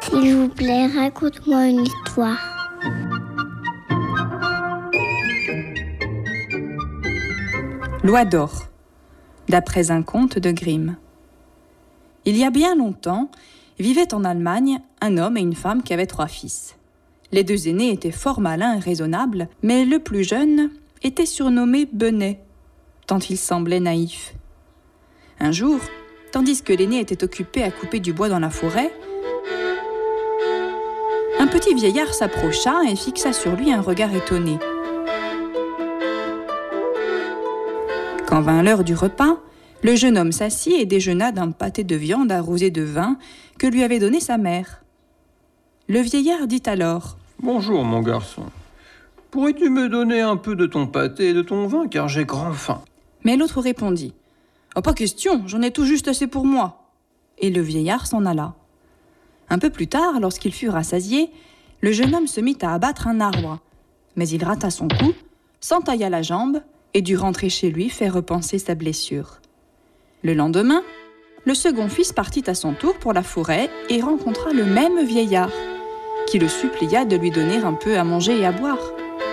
S'il vous plaît, raconte-moi une histoire. L'oie d'or, d'après un conte de Grimm. Il y a bien longtemps, vivaient en Allemagne un homme et une femme qui avaient 3 fils. Les 2 aînés étaient fort malins et raisonnables, mais le plus jeune était surnommé Benet, tant il semblait naïf. Un jour, tandis que l'aîné était occupé à couper du bois dans la forêt, un petit vieillard s'approcha et fixa sur lui un regard étonné. Quand vint l'heure du repas, le jeune homme s'assit et déjeuna d'un pâté de viande arrosé de vin que lui avait donné sa mère. Le vieillard dit alors : « Bonjour mon garçon, pourrais-tu me donner un peu de ton pâté et de ton vin car j'ai grand faim ?» Mais l'autre répondit : « Oh, pas question, j'en ai tout juste assez pour moi. » Et le vieillard s'en alla. Un peu plus tard, lorsqu'ils furent rassasiés, le jeune homme se mit à abattre un arbre. Mais il rata son coup, s'entailla la jambe et dut rentrer chez lui faire repenser sa blessure. Le lendemain, le second fils partit à son tour pour la forêt et rencontra le même vieillard, qui le supplia de lui donner un peu à manger et à boire.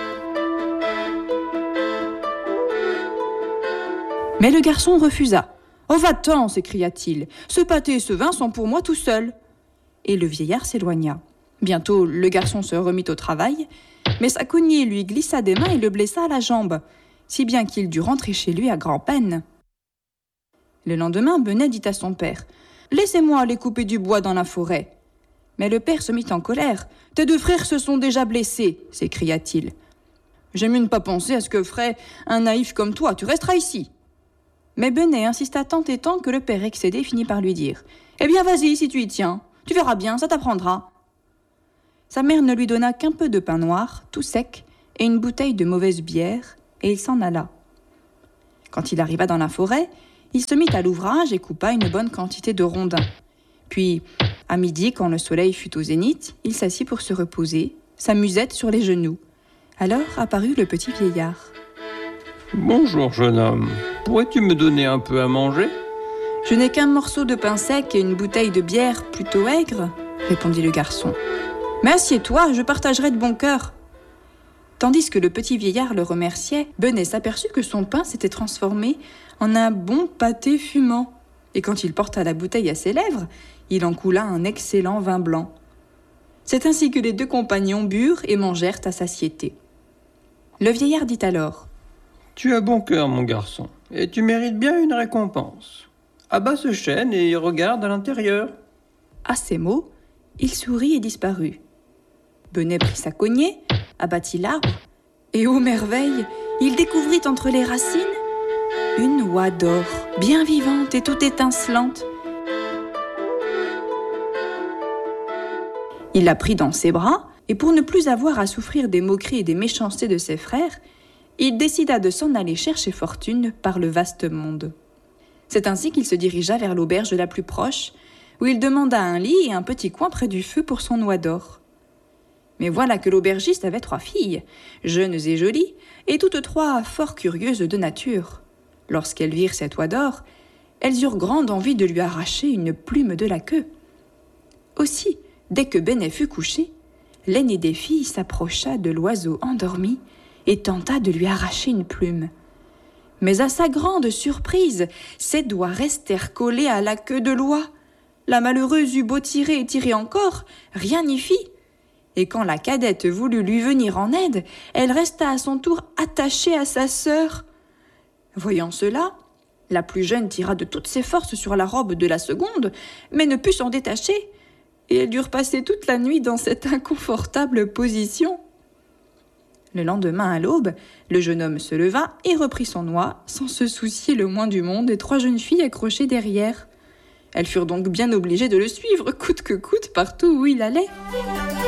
Mais le garçon refusa. « Oh, va-t'en » s'écria-t-il, « ce pâté et ce vin sont pour moi tout seul. » Et le vieillard s'éloigna. Bientôt, le garçon se remit au travail, mais sa cognée lui glissa des mains et le blessa à la jambe, si bien qu'il dut rentrer chez lui à grand-peine. Le lendemain, Benet dit à son père : « Laissez-moi aller couper du bois dans la forêt. » Mais le père se mit en colère. « Tes 2 frères se sont déjà blessés » s'écria-t-il. « J'ai mieux ne pas penser à ce que ferait un naïf comme toi, tu resteras ici. » Mais Benet insista tant et tant que le père excédé finit par lui dire : « Eh bien, vas-y, si tu y tiens. Tu verras bien, ça t'apprendra. » Sa mère ne lui donna qu'un peu de pain noir, tout sec, et une bouteille de mauvaise bière, et il s'en alla. Quand il arriva dans la forêt, il se mit à l'ouvrage et coupa une bonne quantité de rondins. Puis, à midi, quand le soleil fut au zénith, il s'assit pour se reposer, sa musette sur les genoux. Alors apparut le petit vieillard. « Bonjour, jeune homme. Pourrais-tu me donner un peu à manger ?»« Je n'ai qu'un morceau de pain sec et une bouteille de bière plutôt aigre, » répondit le garçon. « Mais assieds-toi, je partagerai de bon cœur. » Tandis que le petit vieillard le remerciait, Benet s'aperçut que son pain s'était transformé en un bon pâté fumant. Et quand il porta la bouteille à ses lèvres, il en coula un excellent vin blanc. C'est ainsi que les 2 compagnons burent et mangèrent à satiété. Le vieillard dit alors : « Tu as bon cœur, mon garçon, et tu mérites bien une récompense. Abat ce chêne et regarde à l'intérieur. » À ces mots, il sourit et disparut. Benet prit sa cognée, abattit l'arbre, et ô merveille, il découvrit entre les racines une oie d'or, bien vivante et toute étincelante. Il la prit dans ses bras, et pour ne plus avoir à souffrir des moqueries et des méchancetés de ses frères, il décida de s'en aller chercher fortune par le vaste monde. C'est ainsi qu'il se dirigea vers l'auberge la plus proche, où il demanda un lit et un petit coin près du feu pour son oie d'or. Mais voilà que l'aubergiste avait 3 filles, jeunes et jolies, et toutes 3 fort curieuses de nature. Lorsqu'elles virent cette oie d'or, elles eurent grande envie de lui arracher une plume de la queue. Aussi, dès que Benet fut couché, l'aînée des filles s'approcha de l'oiseau endormi et tenta de lui arracher une plume. Mais à sa grande surprise, ses doigts restèrent collés à la queue de l'oie. La malheureuse eut beau tirer et tirer encore, rien n'y fit. Et quand la cadette voulut lui venir en aide, elle resta à son tour attachée à sa sœur. Voyant cela, la plus jeune tira de toutes ses forces sur la robe de la seconde, mais ne put s'en détacher, et elles durent passer toute la nuit dans cette inconfortable position. Le lendemain à l'aube, le jeune homme se leva et reprit son oie, sans se soucier le moins du monde des 3 jeunes filles accrochées derrière. Elles furent donc bien obligées de le suivre, coûte que coûte, partout où il allait.